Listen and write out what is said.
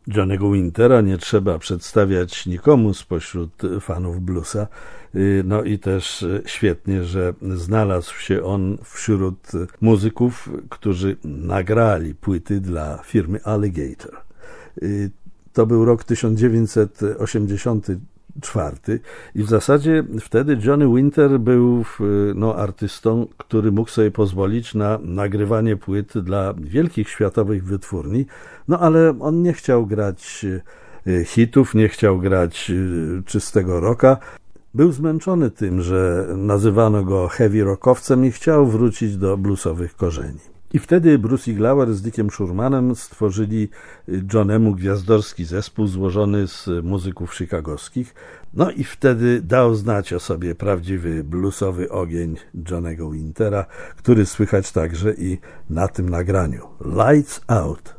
Johnny'ego Wintera nie trzeba przedstawiać nikomu spośród fanów bluesa. No i też świetnie, że znalazł się on wśród muzyków, którzy nagrali płyty dla firmy Alligator. To był rok 1984 i w zasadzie wtedy Johnny Winter był artystą, który mógł sobie pozwolić na nagrywanie płyt dla wielkich światowych wytwórni, ale on nie chciał grać hitów, nie chciał grać czystego rocka. Był zmęczony tym, że nazywano go heavy rockowcem i chciał wrócić do bluesowych korzeni. I wtedy Bruce Iglauer z Dickiem Schurmanem stworzyli Johnemu gwiazdorski zespół złożony z muzyków chicagowskich. No i wtedy dał znać o sobie prawdziwy bluesowy ogień Johnny'ego Wintera, który słychać także i na tym nagraniu. Lights Out.